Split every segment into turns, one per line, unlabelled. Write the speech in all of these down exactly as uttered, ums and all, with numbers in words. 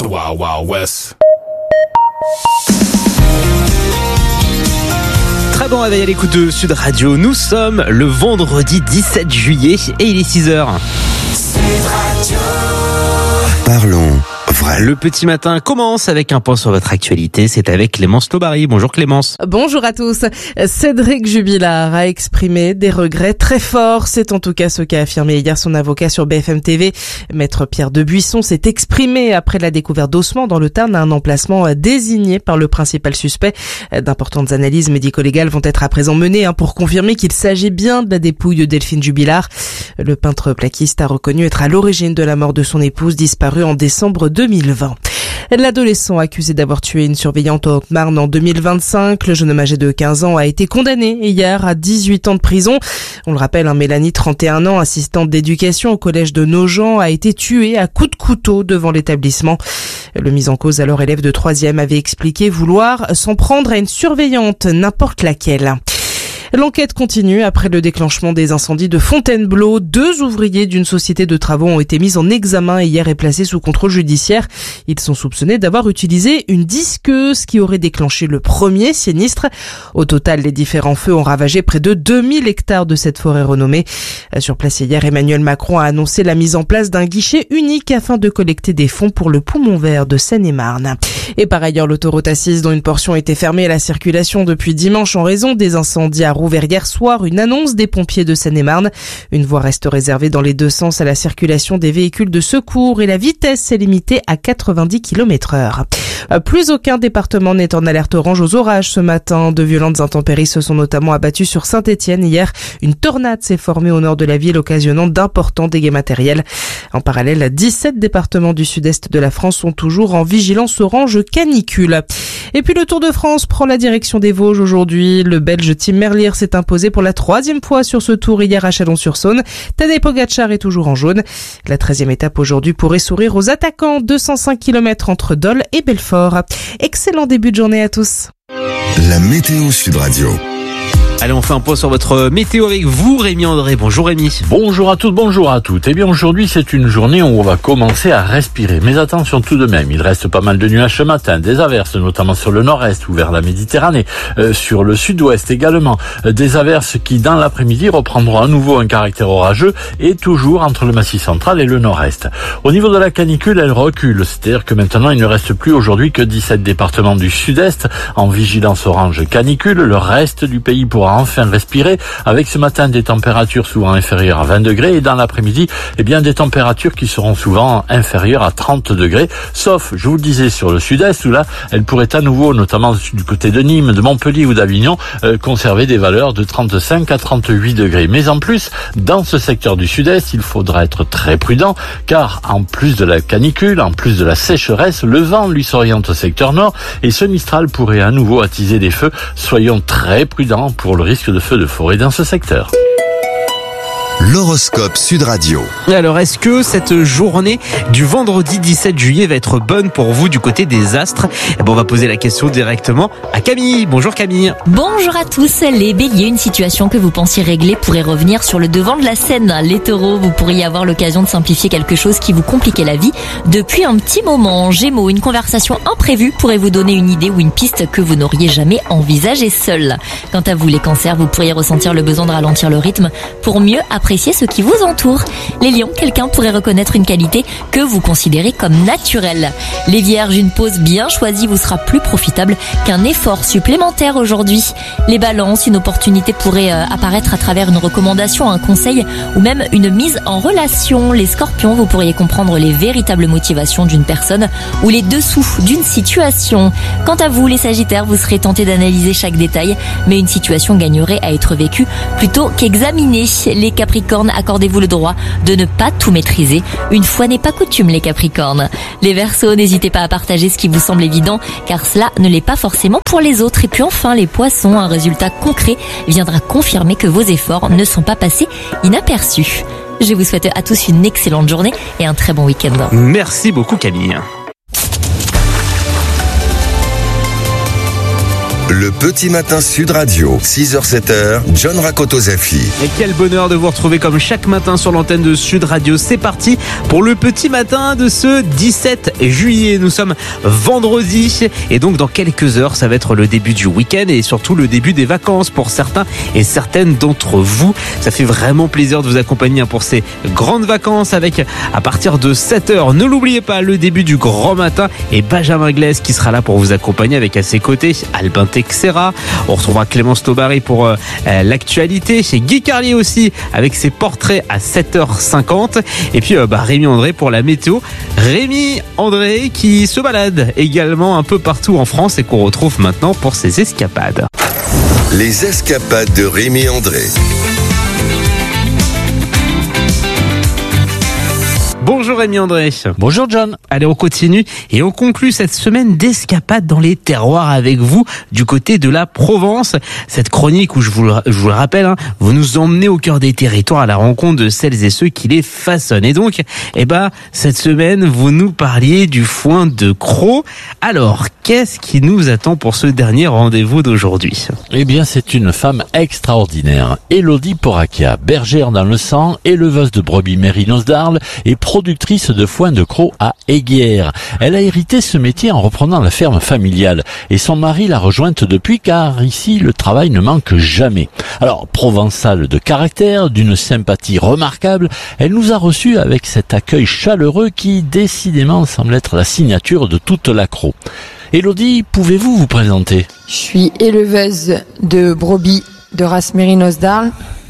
the Wild Wild West.
Très bon réveil à l'écoute de Sud Radio. Nous sommes le vendredi dix-sept juillet et il est six heures.
Sud Radio.
Parlons vrai.
Le petit matin commence avec un point sur votre actualité. C'est avec Clémence Lobary. Bonjour Clémence.
Bonjour à tous. Cédric Jubilard a exprimé des regrets très forts. C'est en tout cas ce qu'a affirmé hier son avocat sur B F M T V. Maître Pierre Debuisson s'est exprimé après la découverte d'ossements dans le Tarn à un emplacement désigné par le principal suspect. D'importantes analyses médico-légales vont être à présent menées pour confirmer qu'il s'agit bien de la dépouille de Delphine Jubilard. Le peintre plaquiste a reconnu être à l'origine de la mort de son épouse disparue en décembre deux mille vingt. L'adolescent accusé d'avoir tué une surveillante en Haute-Marne en deux mille vingt-cinq, le jeune homme âgé de quinze ans a été condamné hier à dix-huit ans de prison. On le rappelle, hein, Mélanie, trente et un ans, assistante d'éducation au collège de Nogent, a été tuée à coups de couteau devant l'établissement. Le mis en cause, alors élève de troisième, avait expliqué vouloir s'en prendre à une surveillante, n'importe laquelle. L'enquête continue après le déclenchement des incendies de Fontainebleau. Deux ouvriers d'une société de travaux ont été mis en examen hier et placés sous contrôle judiciaire. Ils sont soupçonnés d'avoir utilisé une disqueuse qui aurait déclenché le premier sinistre. Au total, les différents feux ont ravagé près de deux mille hectares de cette forêt renommée. Sur place hier, Emmanuel Macron a annoncé la mise en place d'un guichet unique afin de collecter des fonds pour le poumon vert de Seine-et-Marne. Et par ailleurs, l'autoroute A six, dont une portion était fermée à la circulation depuis dimanche en raison des incendies à Rouvert hier soir, une annonce des pompiers de Seine-et-Marne. Une voie reste réservée dans les deux sens à la circulation des véhicules de secours et la vitesse est limitée à quatre-vingt-dix kilomètres heure. Plus aucun département n'est en alerte orange aux orages ce matin. De violentes intempéries se sont notamment abattues sur Saint-Étienne hier. Une tornade s'est formée au nord de la ville, occasionnant d'importants dégâts matériels. En parallèle, dix-sept départements du sud-est de la France sont toujours en vigilance orange canicule. Et puis le Tour de France prend la direction des Vosges aujourd'hui. Le Belge Tim Merlier s'est imposé pour la troisième fois sur ce tour hier à Chalon-sur-Saône. Tadej Pogacar est toujours en jaune. La treizième étape aujourd'hui pourrait sourire aux attaquants. deux cent cinq kilomètres entre Dole et Belfort. Excellent début de journée à tous.
La météo Sud Radio.
Allez, on fait un point sur votre météo avec vous, Rémi André. Bonjour Rémi.
Bonjour à toutes, bonjour à toutes. Eh bien aujourd'hui, c'est une journée où on va commencer à respirer. Mais attention tout de même, il reste pas mal de nuages ce matin, des averses notamment sur le nord-est ou vers la Méditerranée, euh, sur le sud-ouest également. Euh, des averses qui dans l'après-midi reprendront à nouveau un caractère orageux et toujours entre le massif central et le nord-est. Au niveau de la canicule, elle recule. C'est-à-dire que maintenant, il ne reste plus aujourd'hui que dix-sept départements du sud-est en vigilance orange canicule. Le reste du pays pourra enfin respirer avec ce matin des températures souvent inférieures à vingt degrés et dans l'après-midi, eh bien des températures qui seront souvent inférieures à trente degrés, sauf, je vous le disais, sur le sud-est où là, elles pourraient à nouveau, notamment du côté de Nîmes, de Montpellier ou d'Avignon, euh, conserver des valeurs de trente-cinq à trente-huit degrés. Mais en plus, dans ce secteur du sud-est, il faudra être très prudent car en plus de la canicule, en plus de la sécheresse, le vent lui s'oriente au secteur nord et ce Mistral pourrait à nouveau attiser des feux. Soyons très prudents pour le risque de feu de forêt dans ce secteur.
L'horoscope Sud Radio.
Alors, est-ce que cette journée du vendredi dix-sept juillet va être bonne pour vous du côté des astres ? Eh ben, on va poser la question directement à Camille. Bonjour Camille.
Bonjour à tous. Les béliers, une situation que vous pensiez régler pourrait revenir sur le devant de la scène. Les taureaux, vous pourriez avoir l'occasion de simplifier quelque chose qui vous compliquait la vie depuis un petit moment. Gémeaux, une conversation imprévue pourrait vous donner une idée ou une piste que vous n'auriez jamais envisagée seul. Quant à vous les cancers, vous pourriez ressentir le besoin de ralentir le rythme pour mieux apprécier ce qui vous entoure. Les lions, quelqu'un pourrait reconnaître une qualité que vous considérez comme naturelle. Les vierges, une pause bien choisie vous sera plus profitable qu'un effort supplémentaire aujourd'hui. Les balances, une opportunité pourrait euh, apparaître à travers une recommandation, un conseil ou même une mise en relation. Les scorpions, vous pourriez comprendre les véritables motivations d'une personne ou les dessous d'une situation. Quant à vous, les sagittaires, vous serez tentés d'analyser chaque détail, mais une situation gagnerait à être vécue plutôt qu'examinée. Les capricornes, accordez-vous le droit de ne pas tout maîtriser. Une fois n'est pas coutume, les capricornes. Les verseaux, n'hésitez pas à partager ce qui vous semble évident, car cela ne l'est pas forcément pour les autres. Et puis enfin, les poissons, un résultat concret viendra confirmer que vos efforts ne sont pas passés inaperçus. Je vous souhaite à tous une excellente journée et un très bon week-end.
Merci beaucoup Camille.
Le petit matin Sud Radio, six heures sept heures, John Rakoto-Zafi.
Et quel bonheur de vous retrouver comme chaque matin sur l'antenne de Sud Radio. C'est parti pour le petit matin de ce dix-sept juillet. Nous sommes vendredi et donc dans quelques heures, ça va être le début du week-end et surtout le début des vacances pour certains et certaines d'entre vous. Ça fait vraiment plaisir de vous accompagner pour ces grandes vacances avec à partir de sept heures. Ne l'oubliez pas, le début du grand matin et Benjamin Glaise qui sera là pour vous accompagner avec à ses côtés Albin Texera. On retrouvera Clémence Taubary pour euh, l'actualité. Chez Guy Carlier aussi avec ses portraits à sept heures cinquante. Et puis euh, bah, Rémi André pour la météo. Rémi André qui se balade également un peu partout en France et qu'on retrouve maintenant pour ses escapades.
Les escapades de Rémi André.
Bonjour Rémi André.
Bonjour John.
Allez, on continue et on conclut cette semaine d'escapade dans les terroirs avec vous du côté de la Provence. Cette chronique où je vous le, je vous le rappelle, hein, vous nous emmenez au cœur des territoires à la rencontre de celles et ceux qui les façonnent. Et donc, eh ben, cette semaine, vous nous parliez du foin de Crau. Alors, qu'est-ce qui nous attend pour ce dernier rendez-vous d'aujourd'hui ?
Eh bien, c'est une femme extraordinaire. Élodie Poracchia, bergère dans le sang, éleveuse de brebis mérinos d'Arles et productrice de foin de Crau à Eyguières. Elle a hérité ce métier en reprenant la ferme familiale et son mari l'a rejointe depuis car ici le travail ne manque jamais. Alors, provençale de caractère, d'une sympathie remarquable, elle nous a reçus avec cet accueil chaleureux qui décidément semble être la signature de toute la Crau. Élodie, pouvez-vous vous présenter ?
Je suis éleveuse de brebis de race mérinos d'Arles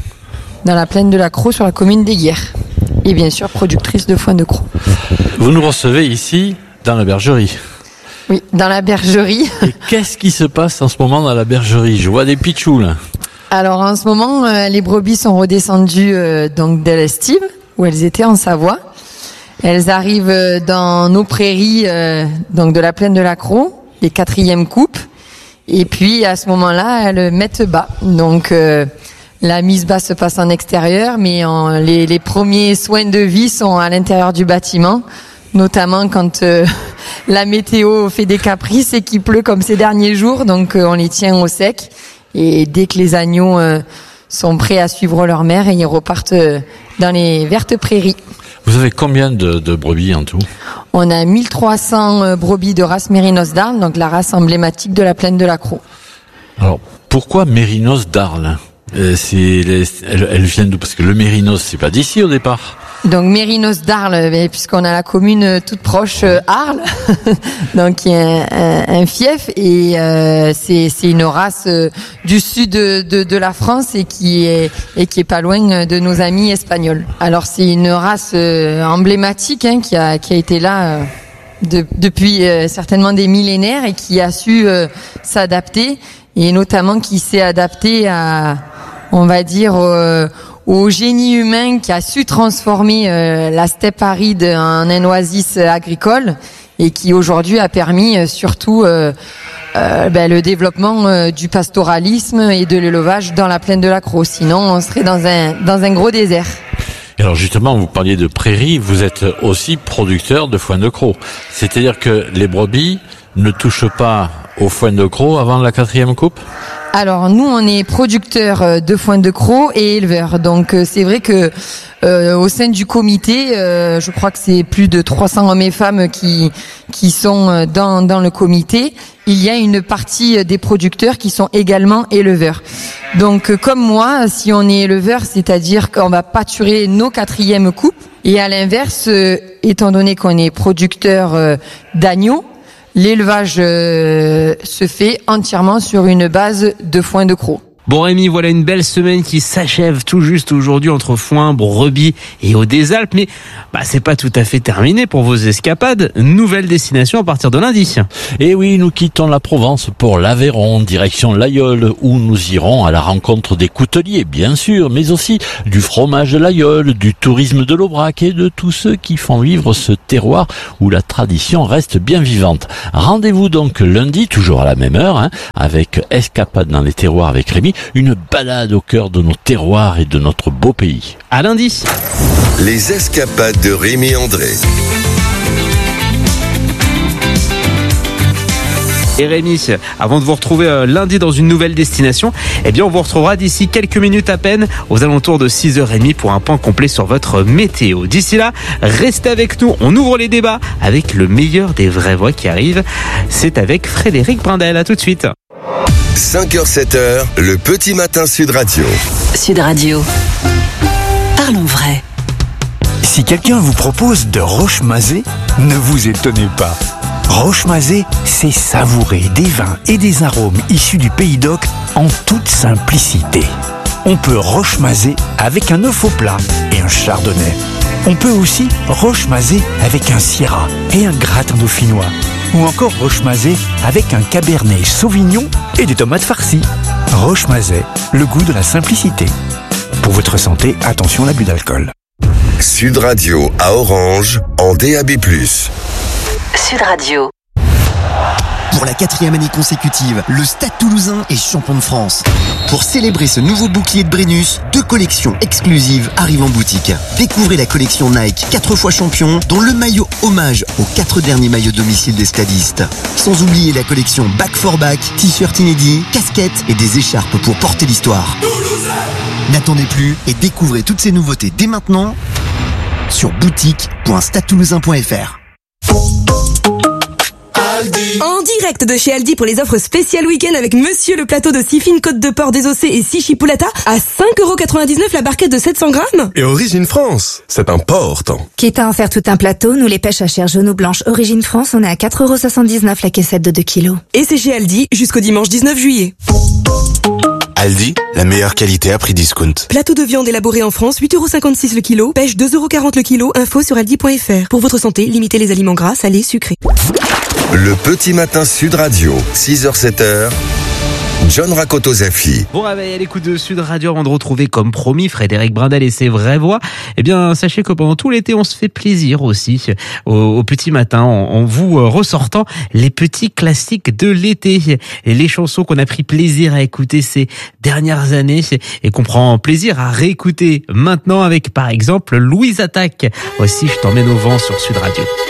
dans la plaine de la Crau sur la commune d'Eyguières. Et bien sûr, productrice de foin de Crau.
Vous nous recevez ici, dans la bergerie.
Oui, dans la bergerie.
Et qu'est-ce qui se passe en ce moment dans la bergerie ? Je vois des pitchous, là.
Alors, en ce moment, euh, les brebis sont redescendues euh, donc, dès l'Estive, où elles étaient en Savoie. Elles arrivent euh, dans nos prairies euh, donc de la plaine de la Crau, les quatrièmes coupes. Et puis, à ce moment-là, elles mettent bas. Donc... Euh, La mise bas se passe en extérieur, mais en, les, les premiers soins de vie sont à l'intérieur du bâtiment, notamment quand euh, la météo fait des caprices et qu'il pleut comme ces derniers jours, donc euh, on les tient au sec. Et dès que les agneaux euh, sont prêts à suivre leur mère, ils repartent euh, dans les vertes prairies.
Vous avez combien de, de brebis en tout ?
On a mille trois cents brebis de race mérinos d'Arles, donc la race emblématique de la plaine de la Crau.
Alors, pourquoi mérinos d'Arles ? Euh, c'est les, elles, elles viennent d'où ? Parce que le mérinos, c'est pas d'ici au départ.
Donc mérinos d'Arles, puisqu'on a la commune toute proche euh, Arles, donc il y a un, un, un fief et euh, c'est, c'est une race euh, du sud de, de, de la France et qui est et qui est pas loin de nos amis espagnols. Alors c'est une race euh, emblématique hein, qui a qui a été là euh, de, depuis euh, certainement des millénaires et qui a su euh, s'adapter et notamment qui s'est adapté à, on va dire, euh, au génie humain qui a su transformer euh, la steppe aride en un oasis agricole et qui aujourd'hui a permis euh, surtout euh, euh, ben, le développement euh, du pastoralisme et de l'élevage dans la plaine de la Crau. Sinon, on serait dans un dans un gros désert.
Et alors justement, vous parliez de prairies, vous êtes aussi producteur de foin de Crau. C'est-à-dire que les brebis ne touchent pas au foin de Crau avant la quatrième coupe ?
Alors nous, on est producteurs de foin de Crau et éleveurs. Donc c'est vrai que euh, au sein du comité, euh, je crois que c'est plus de trois cents hommes et femmes qui qui sont dans dans le comité. Il y a une partie des producteurs qui sont également éleveurs. Donc comme moi, si on est éleveur, c'est-à-dire qu'on va pâturer nos quatrièmes coupes. Et à l'inverse, euh, étant donné qu'on est producteur euh, d'agneaux, l'élevage euh, se fait entièrement sur une base de foin de Crau.
Bon Rémi, voilà une belle semaine qui s'achève tout juste aujourd'hui entre foin, brebis et Hauts des Alpes. Mais bah, c'est pas tout à fait terminé pour vos escapades. Nouvelle destination à partir de lundi.
Et oui, nous quittons la Provence pour l'Aveyron, direction l'Aïeul, où nous irons à la rencontre des couteliers, bien sûr, mais aussi du fromage de l'Aïeul, du tourisme de l'Aubrac et de tous ceux qui font vivre ce terroir où la tradition reste bien vivante. Rendez-vous donc lundi, toujours à la même heure, hein, avec Escapade dans les terroirs avec Rémi. Une balade au cœur de nos terroirs et de notre beau pays.
À lundi.
Les escapades de Rémi André.
Et Rémi, avant de vous retrouver euh, lundi dans une nouvelle destination, eh bien on vous retrouvera d'ici quelques minutes à peine aux alentours de six heures trente pour un point complet sur votre météo. D'ici là, restez avec nous, on ouvre les débats avec le meilleur des vraies voix qui arrive. C'est avec Frédéric Brindel, à tout de suite.
cinq heures sept heures, le petit matin Sud Radio.
Sud Radio. Parlons vrai.
Si quelqu'un vous propose de roche-mazé, ne vous étonnez pas. Roche-mazé, c'est savourer des vins et des arômes issus du Pays d'Oc en toute simplicité. On peut roche-mazé avec un œuf au plat et un chardonnay. On peut aussi roche-mazé avec un syrah et un gratin dauphinois. Ou encore roche-mazé avec un cabernet sauvignon et des tomates farcies. Roche-mazé, le goût de la simplicité. Pour votre santé, attention à l'abus d'alcool.
Sud Radio à Orange en D A B plus.
Sud Radio.
Pour la quatrième année consécutive, le Stade Toulousain est champion de France. Pour célébrer ce nouveau bouclier de Brennus, deux collections exclusives arrivent en boutique. Découvrez la collection Nike quatre fois champion, dont le maillot hommage aux quatre derniers maillots domicile des stadistes. Sans oublier la collection Back for Back, t-shirt inédits, casquettes et des écharpes pour porter l'histoire. N'attendez plus et découvrez toutes ces nouveautés dès maintenant sur boutique point stade toulousain point f r.
En direct de chez Aldi pour les offres spéciales week-end avec Monsieur le plateau de six fines côtes de porc désossées et six chipolata à cinq euros quatre-vingt-dix-neuf la barquette de sept cents grammes.
Et Origine France, c'est important.
Quitte à en faire tout un plateau, nous les pêches à chair jaune ou blanche Origine France, on est à quatre euros soixante-dix-neuf la caissette de deux kilos.
Et c'est chez Aldi jusqu'au dimanche dix-neuf juillet.
Aldi, la meilleure qualité à prix discount.
Plateau de viande élaboré en France, huit euros cinquante-six le kilo. Pêche deux euros quarante le kilo. Info sur aldi point f r. Pour votre santé, limitez les aliments gras, salés, sucrés.
Le petit matin Sud Radio, six heures sept heures. John Rakoto-Zafi.
Bon réveil à l'écoute de Sud Radio avant de retrouver comme promis Frédéric Brindel et ses vraies voix. Eh bien sachez que pendant tout l'été on se fait plaisir aussi au, au petit matin en, en vous ressortant les petits classiques de l'été, et les chansons qu'on a pris plaisir à écouter ces dernières années et qu'on prend plaisir à réécouter maintenant avec par exemple Louise Attaque. Voici Je t'emmène au vent sur Sud Radio.